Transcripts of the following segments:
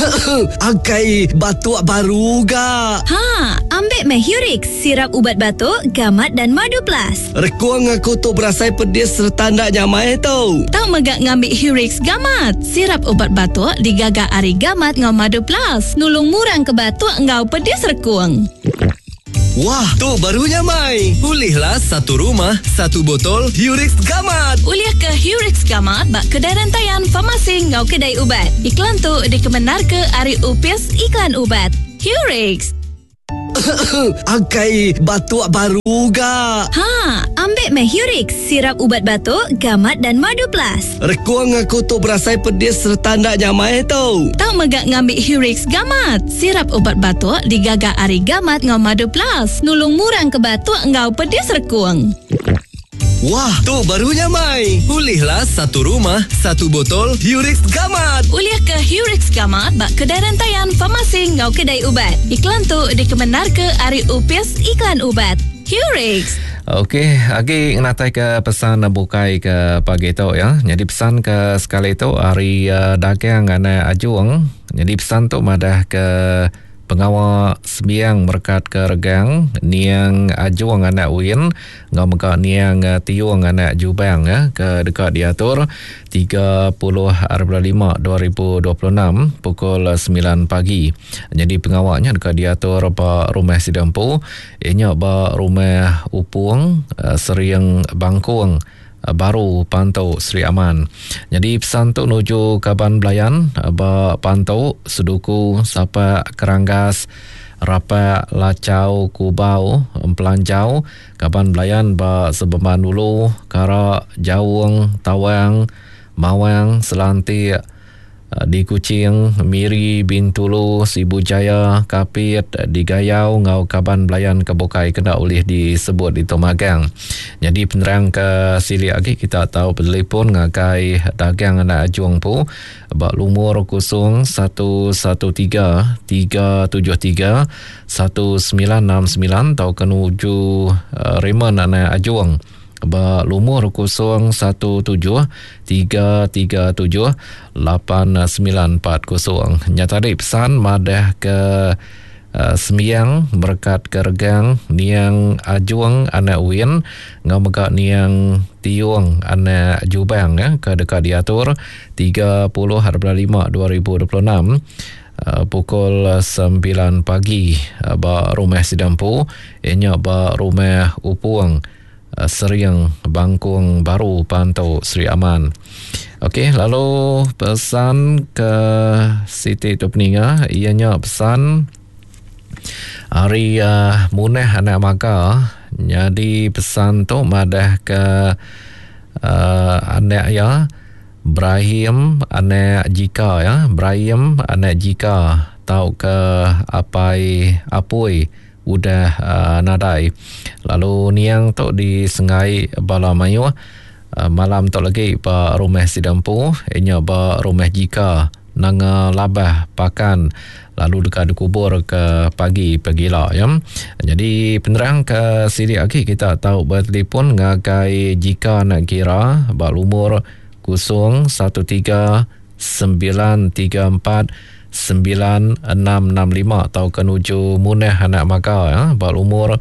Angkai batuk baru ga? Ha, ambil Mahurix, sirap ubat batuk, gamat dan madu plus. Rekuang aku tu berasai pedis serta ndak nyamai tau. Tak megak ngambil Hurix gamat. Sirap ubat batuk digagak ari gamat ngau madu plus. Nulung murang ke batuk ngau pedis rekuang. Wah, tu barunya Mai. Pulihlah satu rumah, satu botol Hurix Gamat. Uliah ke Hurix gamat bak kedai rantaian farmasi ngau kedai ubat. Iklan tu dikebenar ke ari UPS iklan ubat. Hurix. Angkai batuk baru ga? Ha, ambil Mahurix, sirap ubat batuk, gamat dan madu plus. Rekuang aku tu berasai pedis serta ndak nyamai tau. Tak megak ngambil Hurix gamat. Sirap ubat batuk digagak ari gamat ngau madu plus. Nulung murang ke batuk ngau pedis rekuang. Wah, tu barunya Mai. Pulihlah satu rumah, satu botol Hurix Gamat. Uliah ke Hurix gamat bak kedai rantaian farmasi ngau kedai ubat. Iklan tu dikebenar ke ari UPS iklan ubat. Hurix. Okey, lagi natai ke pesan bukai ke pagi tu ya. Jadi pesan ke sekali tu hari dagang ana ajuang. Jadi pesan tu madah ke pengawal sembiang berkat ke regang niang ajuang anak win ngau meka niang tiung anak jubang ya ke dekat diatur 30/5/2026 pukul 9 pagi. Jadi pengawalnya dekat diatur ba rumah Sidampu ianya ba rumah Upung Seriang Bangkuang baru Pantau Sri Aman. Jadi pesan tu nuju Kaban Belayan ba Pantau Suduku Sapa Keranggas Rapa Lacau Kubau Pelanjau Kaban Belayan ba Sebeman Ulu Kara Jawung Tawang Mawang Selantik di Kuching, Miri, Bintulu, Sibu Jaya, Kapit, di Gayau, Ngau Kaban Belayan Kebukai kena oleh disebut di Tomagang. Jadi penerang ke sili lagi kita tahu telefon ngakai dagang anak ajuang pu bak lumur kusung 113-373-1969 tau kenuju Raymond anak ajuang ba lumur 0173378940. Nyata di pesan madah ke sembiang berkat keregang niang ajuang anak win ngau megak niang tiung anak jubang ya ke dekat diatur 30/5/2026 pukul 9 pagi ba rumah Sidampu ianya ba rumah Upung Seriang Bangkuang baru Pantau Sri Aman. Okey, lalu pesan ke Siti Tupninga ianya pesan hari munah anak maka. Jadi pesan tu madah ke anak ya Ibrahim anak Jika ya, Ibrahim anak Jika tau ke apui udah nadai. Lalu niang tu disengai bala mayu malam tu lagi ba rumah Sidampu ianya ba rumah Jika nanga labah pakan lalu dekat dikubur ke pagi lah ya. Jadi penerang ke sini lagi kita tahu bertelefon ngagai Jika nak kira ba lumur 0139349665 atau kenuju munah anak maka ya bal umur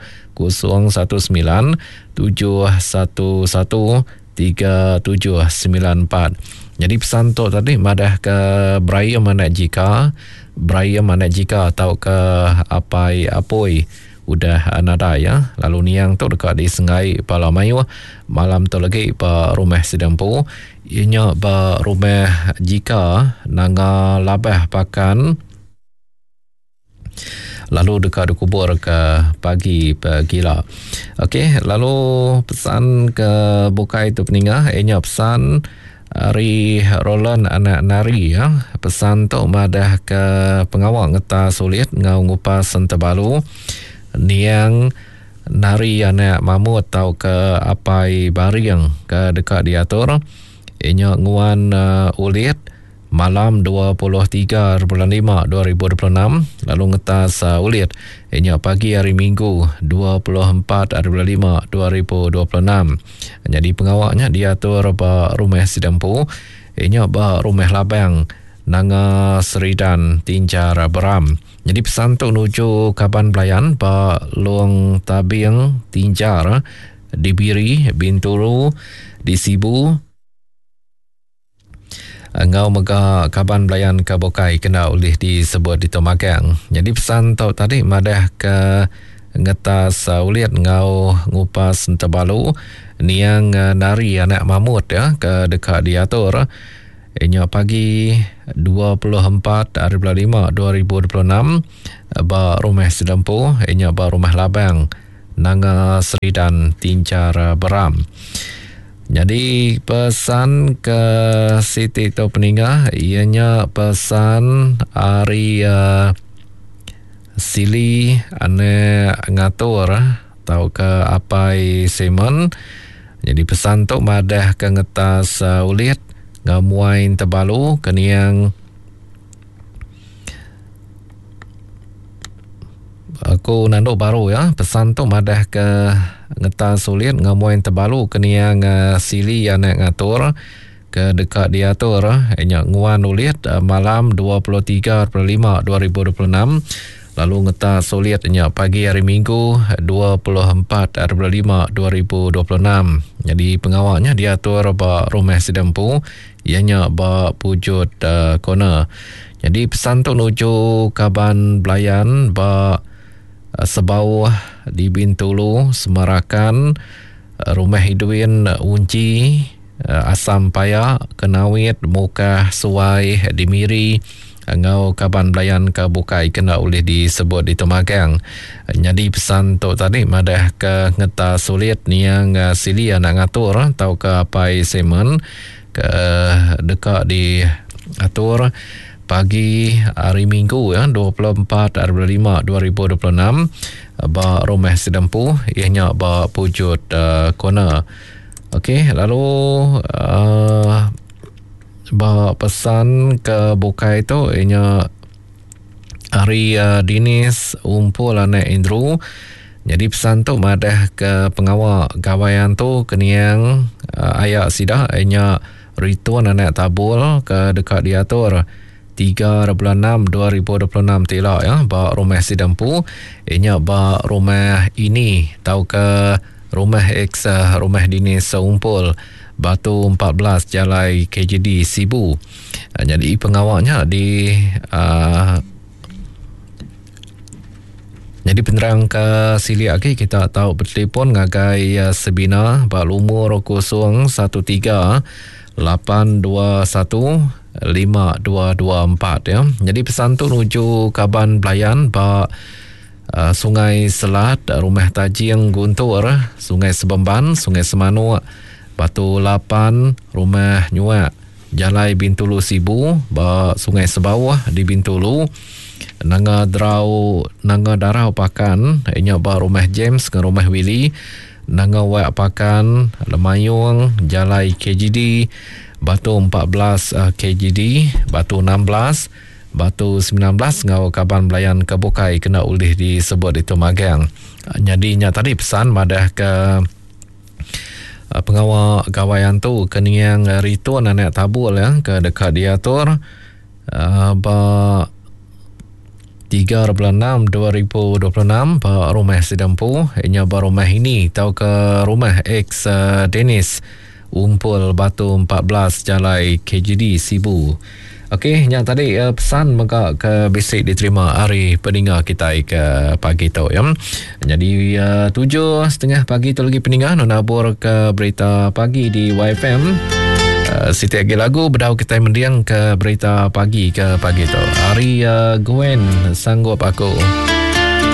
0171133794. Jadi pesan tu tadi madah ke Ibrahim anak Jika atau ke apui udah nada ya. Lalu niang tu dekat di Sengai Palamayu malam tu lagi ba rumah Sidampu ianya ba rumah Jika nanga labah pakan lalu dekat dikubur ke pagi lah. Okey, lalu pesan ke bukai tu peningah ianya pesan Ari Roland anak nari ya. Pesan tu madah ke pengawal ngeta sulit ngau ngupas Sentabalu niang nari anak mamu atau ke apai bariang ke dekat diatur ianya nguan ulit malam 23/5/2026 lalu ngetas ulit ianya pagi hari Minggu 24/5/2026. Jadi pengawalnya diatur ba rumah Sidampu ianya ba rumah labang Nanga Seridan Tinjar Beram. Jadi pesan tu menuju Kaban Belayan ba Luang Tabing Tinjar di Biri, Bintulu, di Sibu. Ngau mega Kaban Belayan ke Bokai kena ulih disebut di Tomagang. Jadi pesan tu tadi madah ke ngetas uliat ngau ngupas Tebalu niang nari anak mamut ya ke dekat diatur. Inya pagi 24/5/2026 ba Rumah Sedempu, inya ba Rumah Labang Nanga Seridan Tinjar Beram. Jadi pesan ke Siti Tau Peningah ianya pesan hari sili ane ngatur tau ke apai semen. Jadi pesan tu madah ke ngetas ulit ngamuain Tebalu keniang aku nanduk baru ya. Pesan tu madah ke ngetas sulit ngamuain Tebalu keniang sili anak ngatur ke dekat diatur enyak nguan ulit malam 23/5/2026. Lalu ngetas sulit enyak pagi hari Minggu 24/5/2026. Jadi pengawalnya diatur ba Rumah Sedempu ianya ba Pujut Kona. Jadi pesan tu nuju Kaban Belayan ba Sebau di Bintulu, Semarakan, Rumah Hiduin Unci, Asam Paya, Kenawit, Mukah, Suai, di Miri, ngau Kaban Belayan ke Bukai kena oleh disebut di Tomagang. Jadi pesan tu tadi madah ke ngeta sulit niang sili anak ngatur tau ke apai semen ke dekat di atur pagi hari Minggu ya 24/5/2026 ba Rumah Sedempu ianya ba Pujut Kona. Okey, lalu ba pesan ke Bukai tu ianya hari Dinis Umpul anak Indru. Jadi pesan tu madah ke pengawal gawaian tu keniang ayak sidah ianya Rituan anak Tabul ke dekat diatur 3/6/2026 tilak ya ba Rumah Sedempu ianya ba rumah ini tau ke rumah X rumah dinis Umpul Batu 14 Jalai KJD Sibu. Jadi pengawalnya di jadi penerang ke sili lagi kita tahu bertelefon ngagai Sebina ba lumur 013 821 5224 ya. Jadi pesan tu nuju Kaban Belayan ba Sungai Selat, Rumah Tajing Guntur, Sungai Sebemban, Sungai Semanu, Batu 8, Rumah Nyuak, Jalai Bintulu Sibu, ba Sungai Sebawah di Bintulu, Nanga Darau Pakan, ianya ba Rumah James ke Rumah Willy, Nanga Wak Pakan, Lemayung, Jalai KJD, Batu 14 KJD, Batu 16, Batu 19 ngau Kaban Belayan ke Bukai kena ulih disebut di Tomagang. Jadinya tadi pesan madah ke pengawal gawaian tu keniang Rituan anak Tabul ya ke dekat diatur ba 3/6/2026 ba Rumah Sedempu ianya ba rumah ini tau ke rumah X Dennis Umpul Batu 14 Jalai KJD Sibu. Okey, yang tadi pesan maka ke basic diterima hari pendengar kita ke pagi tu ya. Jadi 7:30 pagi tu lagi pendengar nabur ke berita pagi di YFM. Siti lagi lagu berdau kita mendiang ke berita pagi ke pagi tu. Hari Gwen sanggup aku.